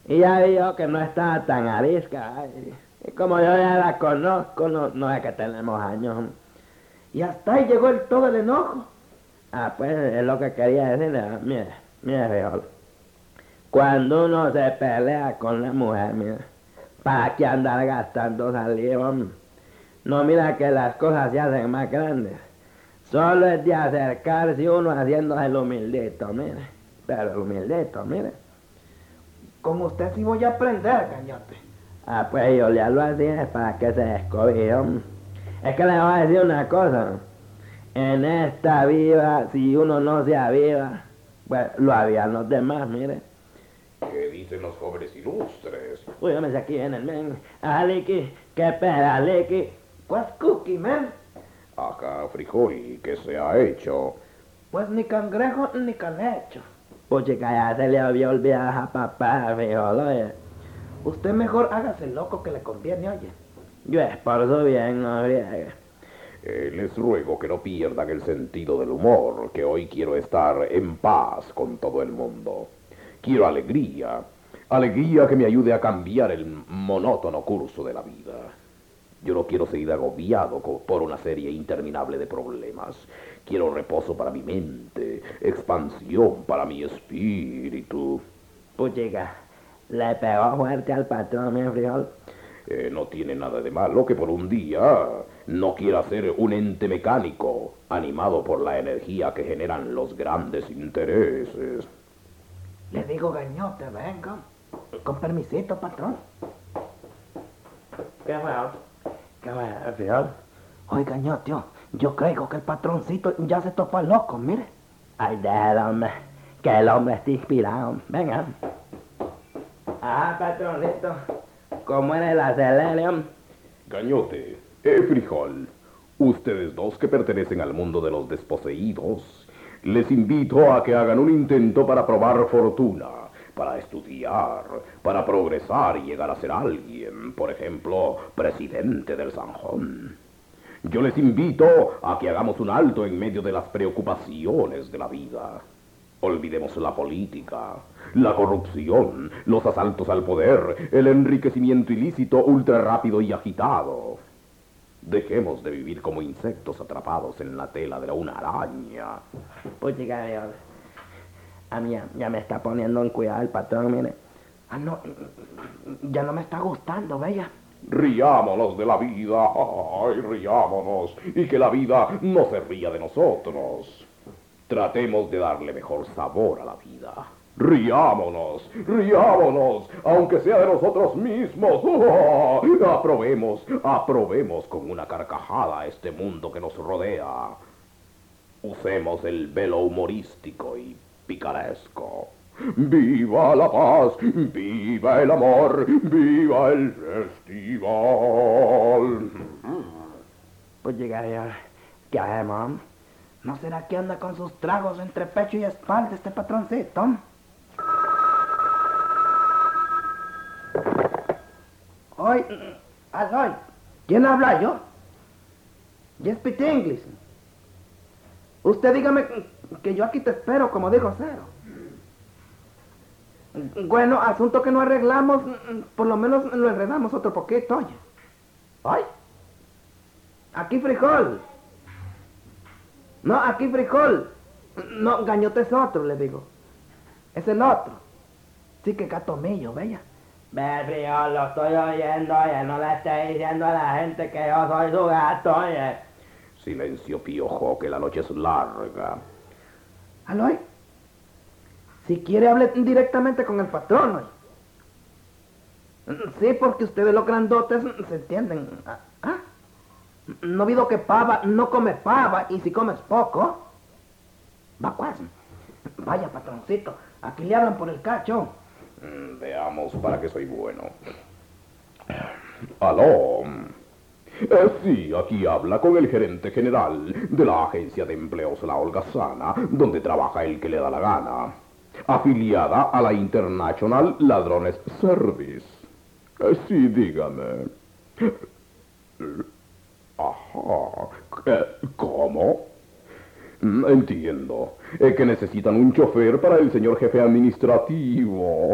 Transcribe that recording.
Y ya vi yo que no estaba tan arisca. Ay. Y como yo ya la conozco, no es que tenemos años. Y hasta ahí llegó todo el enojo. Ah, pues es lo que quería decirle. Mire, frijol. Cuando uno se pelea con la mujer, mira, ¿para qué andar gastando saliva? No, mira que las cosas se hacen más grandes. Solo es de acercarse uno haciéndose el humildito, mire. Pero el humildito, mire. Con usted sí voy a aprender, Gañote. Ah, pues yo ya lo hacía para que se descobijó. Es que le voy a decir una cosa. En esta vida, si uno no se aviva, pues lo avivan los demás, mire. ¿Qué dicen los jóvenes ilustres? Uy, yo me aquí en el men. Aliki, qué peda, Aliki. What's cookie, man? Acá, frijol, ¿qué se ha hecho? Pues ni cangrejo ni canecho. Pues chica, ya se le había olvidado a papá, frijol, oye. Usted mejor hágase loco que le conviene, oye. Yo esforzo bien, no friegue. Les ruego que no pierdan el sentido del humor, que hoy quiero estar en paz con todo el mundo. Quiero alegría, alegría que me ayude a cambiar el monótono curso de la vida. Yo no quiero seguir agobiado por una serie interminable de problemas. Quiero reposo para mi mente, expansión para mi espíritu. Pues chica, le pegó fuerte al patrón, mi frijol. No tiene nada de malo que por un día no quiera ser un ente mecánico, animado por la energía que generan los grandes intereses. Le digo, Gañote, venga. Con permisito, patrón. ¿Qué fue? ¿Qué fue, frijol? Oiga, Gañote, yo creo que el patroncito ya se topó al loco, mire. Ay, déjalo, hombre, que el hombre está inspirado. Venga. Ah, patroncito, ¿cómo era el acelerium? Gañote, frijol, ustedes dos que pertenecen al mundo de los desposeídos, les invito a que hagan un intento para probar fortuna, para estudiar, para progresar y llegar a ser alguien, por ejemplo, presidente del Sanjón. Yo les invito a que hagamos un alto en medio de las preocupaciones de la vida. Olvidemos la política, la corrupción, los asaltos al poder, el enriquecimiento ilícito ultra rápido y agitado. Dejemos de vivir como insectos atrapados en la tela de una araña. Pues chica, a mí ya me está poniendo en cuidado el patrón, mire. Ah, no, ya no me está gustando, bella. Riámonos de la vida, ay, riámonos, y que la vida no se ría de nosotros. Tratemos de darle mejor sabor a la vida. Riámonos, riámonos, aunque sea de nosotros mismos. Aprobemos con una carcajada este mundo que nos rodea. Usemos el velo humorístico y picaresco. ¡Viva la paz! ¡Viva el amor! ¡Viva el festival! Pues chica, ¿qué hacemos? ¿No será que anda con sus tragos entre pecho y espalda este patroncito? Hoy, Aloy, ¿quién habla yo? Yo speak English. Usted dígame que yo aquí te espero, como dijo Cero. Bueno, asunto que no arreglamos, por lo menos lo enredamos otro poquito, oye. ¿Ay? Aquí frijol. No, aquí frijol. No, Gañote es otro, le digo. Es el otro. Sí que gatomillo, bella. Ve, frijol, lo estoy oyendo, oye, no le esté diciendo a la gente que yo soy su gato, oye. Silencio, piojo, que la noche es larga. Aloy, si quiere hable directamente con el patrón, oye. Sí, porque ustedes los grandotes se entienden. ¿Ah? No vido que pava no come pava, y si comes poco, va pues. Vaya, patroncito, aquí le hablan por el cacho. Veamos para qué soy bueno. Aló. Sí, aquí habla con el gerente general de la agencia de empleos La Holgazana, donde trabaja el que le da la gana. Afiliada a la International Ladrones Service. Sí, dígame. Ajá. ¿Cómo? Entiendo. Que necesitan un chofer para el señor jefe administrativo.